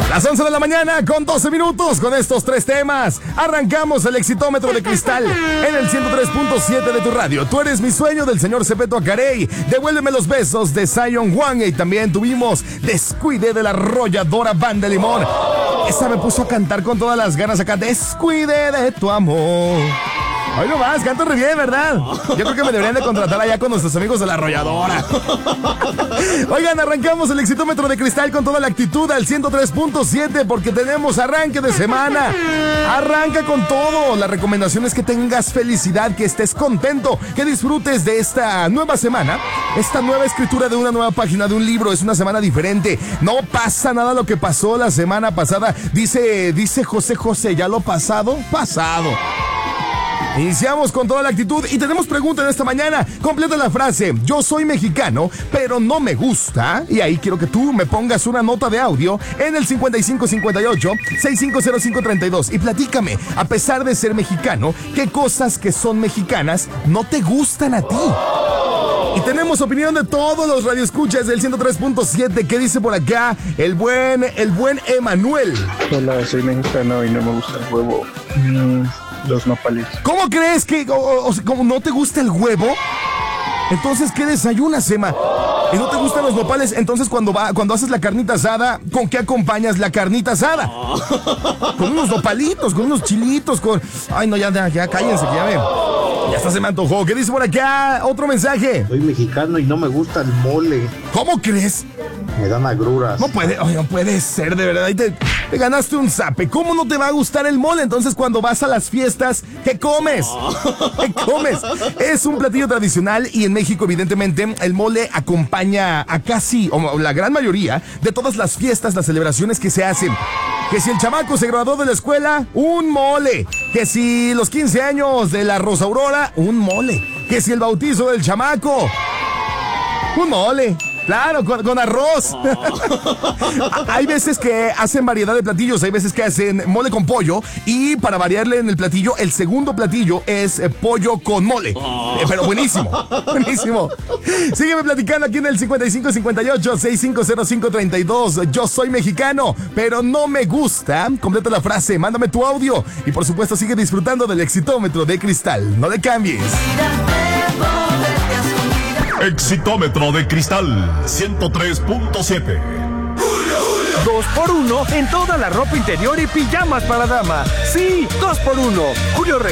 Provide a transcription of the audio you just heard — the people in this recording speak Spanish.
Las 11 de la mañana con 12 minutos con estos tres temas. Arrancamos el Exitómetro de Cristal en el 103.7 de tu radio. Tú eres mi sueño del señor Cepeto Acarey. Devuélveme los besos de Zion Wang. Y también tuvimos Descuide de la Arrolladora Banda Limón. Esa me puso a cantar con todas las ganas acá. Descuide de tu amor. Hoy no más, canto re bien, ¿verdad? Yo creo que me deberían de contratar allá con nuestros amigos de la Arrolladora. Oigan, arrancamos el Exitómetro de Cristal con toda la actitud al 103.7 porque tenemos arranque de semana. Arranca con todo. La recomendación es que tengas felicidad, que estés contento, que disfrutes de esta nueva semana, esta nueva escritura de una nueva página de un libro. Es una semana diferente. No pasa nada lo que pasó la semana pasada. Dice José, ¿ya lo pasado? Pasado. Iniciamos con toda la actitud y tenemos pregunta en esta mañana. Completa la frase: yo soy mexicano, pero no me gusta. Y ahí quiero que tú me pongas una nota de audio en el 5558-650532 y platícame, a pesar de ser mexicano, qué cosas que son mexicanas no te gustan a ti. Y tenemos opinión de todos los radioescuchas del 103.7. ¿Qué dice por acá el buen Emanuel? Hola, soy mexicano y no me gusta el huevo. Los nopales. ¿Cómo crees que como no te gusta el huevo? Entonces, ¿qué desayunas, Emma? ¿Y no te gustan los nopales? Entonces, cuando haces la carnita asada, ¿con qué acompañas la carnita asada? Con unos nopalitos, con unos chilitos, con... Ay, no, ya cállense, que ya veo. Ya hasta se me antojó. ¿Qué dice por acá? Otro mensaje. Soy mexicano y no me gusta el mole. ¿Cómo crees? Me dan agruras. No puede ser, de verdad. Ahí te ganaste un zape. ¿Cómo no te va a gustar el mole? Entonces, cuando vas a las fiestas, ¿qué comes? ¿Qué comes? Es un platillo tradicional y en México, evidentemente, el mole acompaña a casi, o la gran mayoría, de todas las fiestas, las celebraciones que se hacen. Que si el chamaco se graduó de la escuela, un mole. Que si los 15 años de la Rosa Aurora, un mole. Que si el bautizo del chamaco, un mole. Claro, con arroz. Hay veces que hacen variedad de platillos, hay veces que hacen mole con pollo y para variarle en el platillo, el segundo platillo es pollo con mole. Pero buenísimo, buenísimo. Sígueme platicando aquí en el 5558-650532. Yo soy mexicano, pero no me gusta. Completa la frase, mándame tu audio y por supuesto sigue disfrutando del Exitómetro de Cristal. No le cambies. Exitómetro de Cristal 103.7. 2x1 en toda la ropa interior y pijamas para dama. Sí, 2x1. Julio